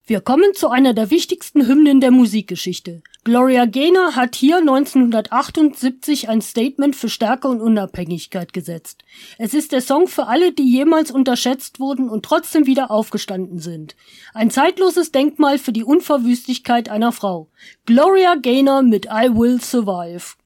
Wir kommen zu einer der wichtigsten Hymnen der Musikgeschichte. Gloria Gaynor hat hier 1978 ein Statement für Stärke und Unabhängigkeit gesetzt. Es ist der Song für alle, die jemals unterschätzt wurden und trotzdem wieder aufgestanden sind. Ein zeitloses Denkmal für die Unverwüstlichkeit einer Frau. Gloria Gaynor mit I Will Survive.